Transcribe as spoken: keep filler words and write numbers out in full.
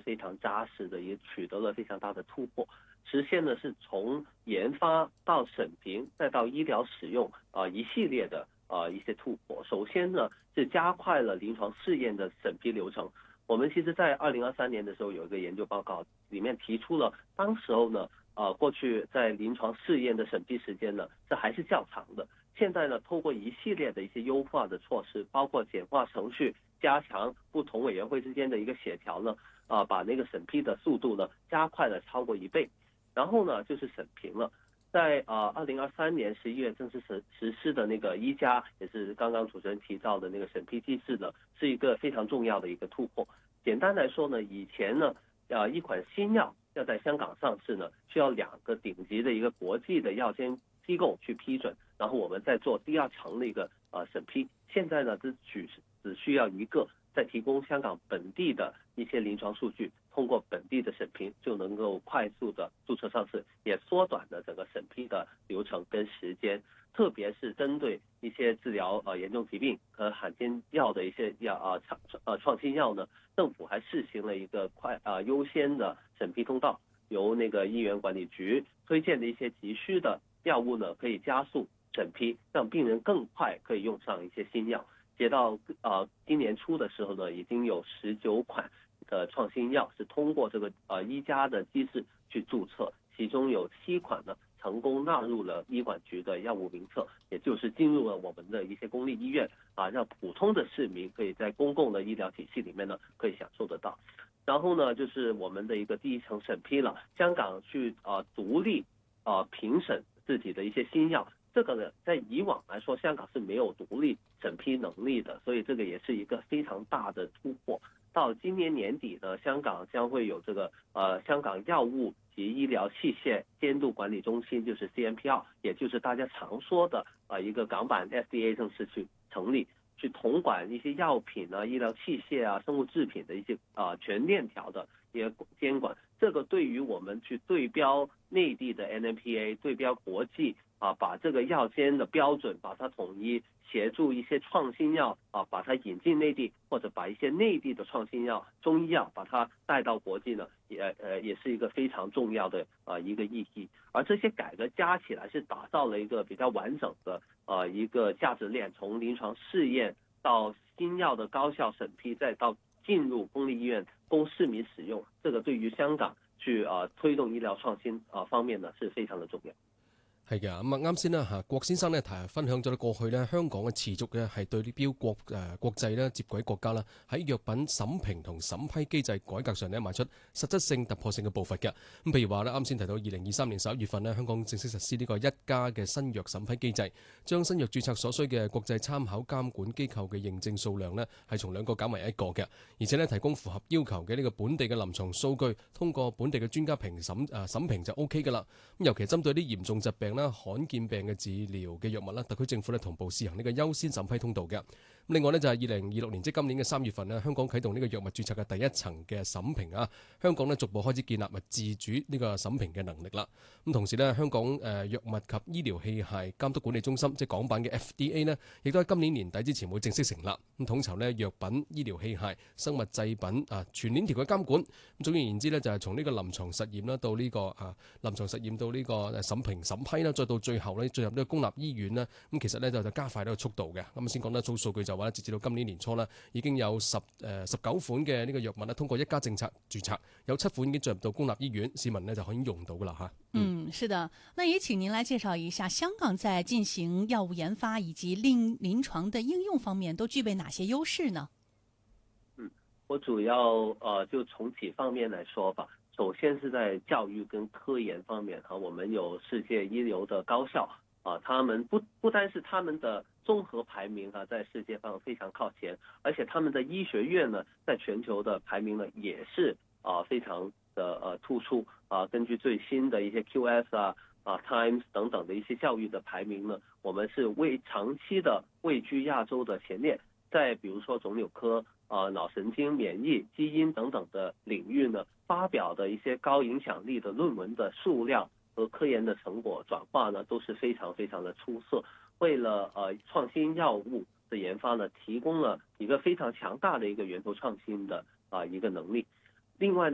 非常扎实的，也取得了非常大的突破，实现的是从研发到审评再到医疗使用啊、呃、一系列的啊、呃、一些突破。首先呢是加快了临床试验的审批流程。我们其实在二零二三年的时候有一个研究报告，里面提出了当时候呢呃过去在临床试验的审批时间呢这还是较长的。现在呢，透过一系列的一些优化的措施，包括简化程序、加强不同委员会之间的一个协调呢，啊、呃，把那个审批的速度呢加快了超过一倍。然后呢，就是审评了，在啊二零二三年十一月正式实实施的那个一加，也是刚刚主持人提到的那个审批机制呢，是一个非常重要的一个突破。简单来说呢，以前呢，啊、呃、一款新药要在香港上市呢，需要两个顶级的一个国际的药监机构去批准，然后我们再做第二层的一个呃审批。现在呢，只只只需要一个，再提供香港本地的一些临床数据，通过本地的审批就能够快速的注册上市，也缩短了整个审批的流程跟时间。特别是针对一些治疗呃严重疾病和罕见药的一些药啊创呃创新药呢，政府还试行了一个快啊、呃、优先的审批通道，由那个医院管理局推荐的一些急需的药物呢，可以加速审批，让病人更快可以用上一些新药。截到呃今年初的时候呢，已经有十九款的创新药是通过这个呃一加的机制去注册，其中有七款呢成功纳入了医管局的药物名册，也就是进入了我们的一些公立医院啊，让普通的市民可以在公共的医疗体系里面呢可以享受得到。然后呢，就是我们的一个第一层审批了，香港去啊、呃、独立啊、呃、评审自己的一些新药。这个呢，在以往来说，香港是没有独立审批能力的，所以这个也是一个非常大的突破。到今年年底呢，香港将会有这个呃香港药物及医疗器械监督管理中心，就是 C M P R， 也就是大家常说的呃一个港版 F D A 正式去成立，去统管一些药品啊、医疗器械啊、生物制品的一些啊、呃、全链条的一些监管。这个对于我们去对标内地的 N M P A、对标国际啊，把这个药监的标准把它统一，协助一些创新药啊，把它引进内地，或者把一些内地的创新药、中医药把它带到国际呢，也呃也是一个非常重要的啊一个意义。而这些改革加起来是打造了一个比较完整的呃一个价值链，从临床试验到新药的高效审批，再到进入公立医院供市民使用，这个對於香港去啊、呃、推動醫療創新啊、呃、方面呢，是非常的重要。 係嘅，咁啊啱先啦嚇，郭先生咧提分享咗過去咧香港嘅持續嘅係對呢標國誒、呃、國際咧接軌國家啦，喺藥品審評同審批機制改革上咧邁出實質性突破性嘅步伐嘅。咁譬如話咧啱先提到二零二三年十一月份咧，香港正式實施呢個一加嘅新藥審批機制，將新藥註冊所需嘅國際參考監管機構嘅認證數量咧係從兩個減為一個嘅，而且咧提供符合要求嘅呢個本地嘅臨床數據，通過本地嘅專家評審誒、呃、審評就 O K 㗎啦。咁尤其針對啲嚴重疾病罕見病嘅治療嘅藥物啦，特區政府咧同步試行呢個優先審批通道嘅。咁另外呢，就係二零二六年即今年嘅三月份咧，香港啟動呢個藥物註冊嘅第一層嘅審評啊，香港咧逐步開始建立物自主呢個審評嘅能力啦。咁同時呢，香港誒藥物及醫療器械監督管理中心即係港版嘅 F D A 呢，亦都喺今年年底之前會正式成立，咁統籌呢藥品、醫療器械、生物製品啊全鏈條嘅監管。咁總而言之呢，就係從呢個臨床實驗啦到呢個啊臨床實驗到呢個審評審批啦，再到最後咧進入呢個公立醫院咧，咁其實咧就就加快呢個速度嘅。咁先講得粗數據就話咧，截至到今年年初咧，已經有十誒十九款嘅呢個藥物咧通過一家政策註冊，有七款已經進入到公立醫院，市民呢就可以用到噶啦嚇。 嗯，是的。那也請您來介紹一下香港在進行藥物研發以及臨臨床的應用方面都具備哪些優勢呢？ 嗯，我主要呃就從幾方面來說吧。首先是在教育跟科研方面啊，我們有世界一流的高校啊，他們不不單是他們的綜合排名啊，在世界上非常靠前，而且他們的醫學院呢，在全球的排名呢，也是啊非常的呃突出啊。根據最新的一些 Q S 啊、啊 Times 等等的一些教育的排名呢，我們是為長期的位居亞洲的前列。在比如說腫瘤科、啊腦神經、免疫、基因等等的領域呢，發表的一些高影響力的論文的數量和科研的成果轉化呢，都是非常非常的出色，為了呃創新藥物的研發呢，提供了一個非常強大的一個源頭創新的啊一個能力。另外呢